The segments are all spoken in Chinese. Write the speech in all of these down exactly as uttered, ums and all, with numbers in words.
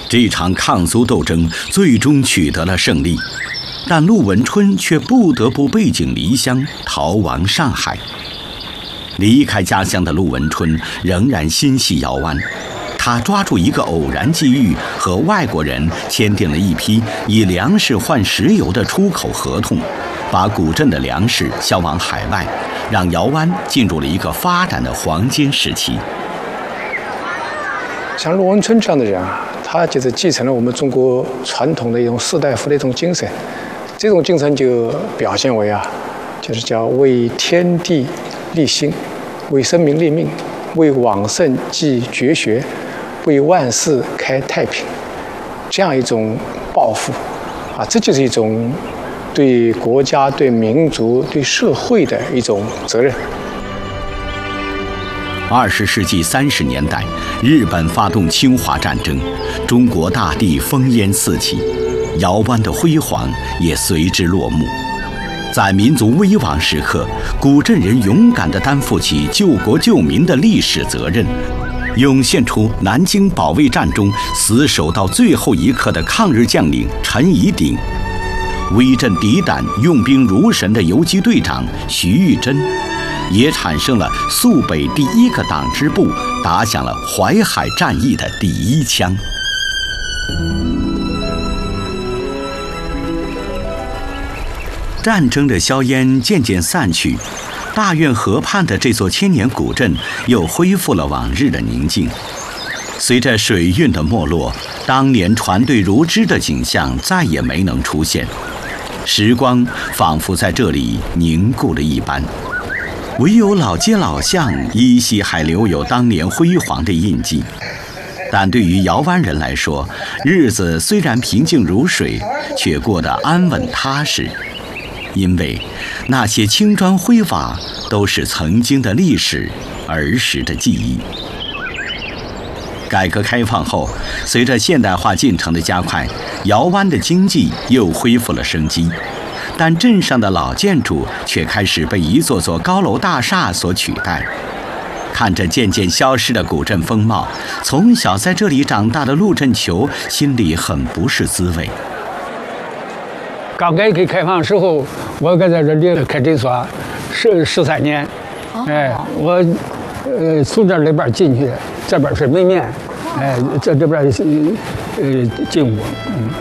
这场抗苏斗争最终取得了胜利，但陆文春却不得不背井离乡，逃亡上海。离开家乡的陆文春仍然心系姚湾，他抓住一个偶然机遇，和外国人签订了一批以粮食换石油的出口合同，把古镇的粮食销往海外，让姚湾进入了一个发展的黄金时期。 像陆文春这样的人啊，他就是继承了我们中国传统的一种士大夫的一种精神，这种精神就表现为啊，就是叫为天地立心，为生民立命，为往圣继绝学，为万世开太平，这样一种抱负啊，这就是一种对国家、对民族、对社会的一种责任。 二十世纪三十年代，日本发动侵华战争，中国大地烽烟四起，姚湾的辉煌也随之落幕。在民族危亡时刻，古镇人勇敢地担负起救国救民的历史责任，涌现出南京保卫战中死守到最后一刻的抗日将领陈宜鼎，威震敌胆、用兵如神的游击队长徐玉珍，也产生了肃北第一个党支部打响了淮海战役的第一枪。战争的硝烟渐渐散去，大院河畔的这座千年古镇又恢复了往日的宁静。随着水运的没落，当年船队如织的景象再也没能出现，时光仿佛在这里凝固了一般。唯有老街老巷依稀还留有当年辉煌的印记。但对于姚湾人来说，日子虽然平静如水，却过得安稳踏实，因为那些青砖灰瓦都是曾经的历史，儿时的记忆。改革开放后，随着现代化进程的加快，姚湾的经济又恢复了生机，但镇上的老建筑却开始被一座座高楼大厦所取代。看着渐渐消失的古镇风貌，从小在这里长大的陆振球心里很不是滋味。 刚改革开放的时候，我搁在这里开诊所十十三年，哎，我呃从这里边进去，这边是门面，哎，这这边呃进屋。嗯。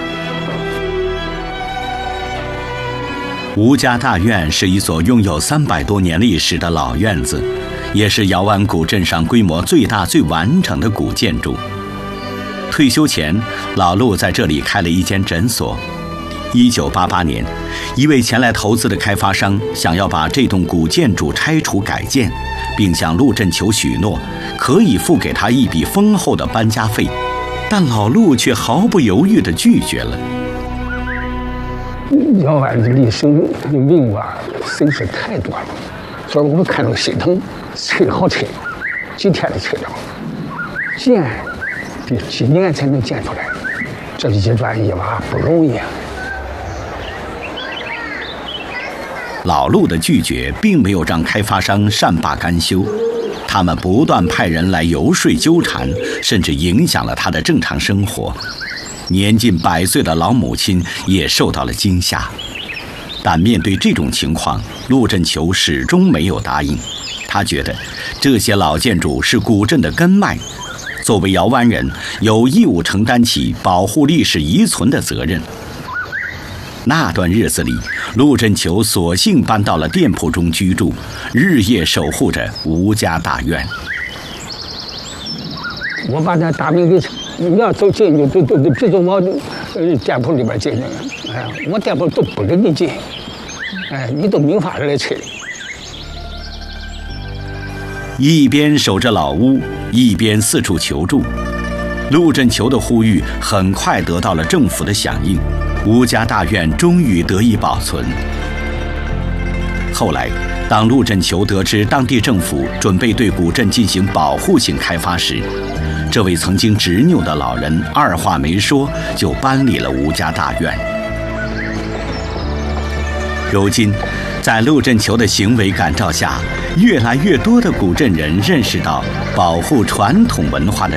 吴家大院是一所拥有三百多年历史的老院子，也是姚湾古镇上规模最大最完整的古建筑。退休前，老陆在这里开了一间诊所。一九八八年，一位前来投资的开发商想要把这栋古建筑拆除改建，并向陆振球许诺可以付给他一笔丰厚的搬家费，但老陆却毫不犹豫地拒绝了。 姚湾的历史文物啊，损失太多了，所以我们看着心疼，拆好拆，几天就拆了，建得几年才能建出来，这一砖一瓦不容易啊。 老陆的拒绝并没有让开发商善罢甘休，他们不断派人来游说纠缠，甚至影响了他的正常生活。年近百岁的老母亲也受到了惊吓，但面对这种情况，陆振球始终没有答应。他觉得这些老建筑是古镇的根脉，作为姚湾人，有义务承担起保护历史遗存的责任。那段日子里，陆振球索性搬到了店铺中居住，日夜守护着吴家大院。 我把那大门给，你要走进去都都都别从我呃店铺里边进去，哎，我店铺都不给你进，哎，你都没法来拆。 一边守着老屋，一边四处求助。陆振球的呼吁很快得到了政府的响应，吴家大院终于得以保存。后来，当陆振球得知当地政府准备对古镇进行保护性开发时，这位曾经执拗的老人二话没说就搬离了吴家大院。如今，在陆振球的行为感召下，越来越多的古镇人认识到保护传统文化的